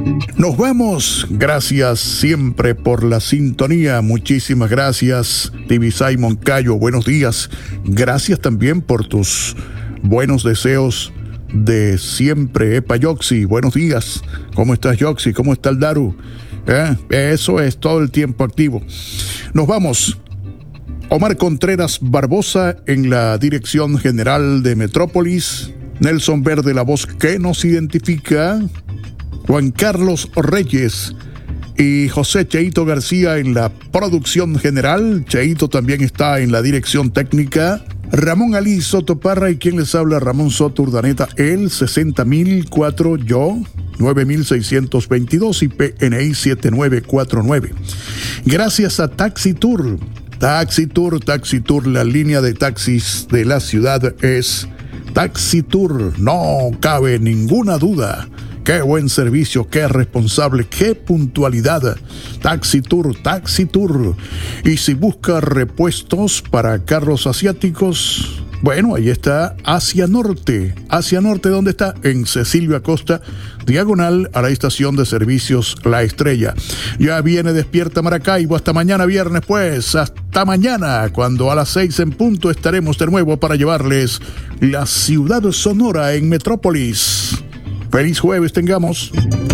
Nos vamos. Gracias siempre por la sintonía. Muchísimas gracias, Tibisay Moncayo. Buenos días. Gracias también por tus buenos deseos de siempre. Epa Yoxi, buenos días. ¿Cómo estás, Yoxi? ¿Cómo está el Daru? Eso es, todo el tiempo activo. Nos vamos. Omar Contreras Barbosa en la dirección general de Metrópolis. Nelson Verde, la voz que nos identifica. Juan Carlos Reyes y José Cheito García en la producción general. Cheito también está en la dirección técnica. Ramón Ali Soto Parra y quien les habla, Ramón Soto Urdaneta, el 60.004, yo 9.622 y PNI 7949. Gracias a Taxi Tour. Taxi Tour, la línea de taxis de la ciudad es Taxi Tour, no cabe ninguna duda. Qué buen servicio, qué responsable, qué puntualidad. Taxi Tour. Y si busca repuestos para carros asiáticos, bueno, ahí está Asia Norte. Asia Norte, ¿dónde está? En Cecilio Acosta, diagonal a la estación de servicios La Estrella. Ya viene Despierta Maracaibo. Hasta mañana viernes, pues. Hasta mañana, cuando a las 6 en punto estaremos de nuevo para llevarles la ciudad sonora en Metrópolis. Feliz jueves tengamos.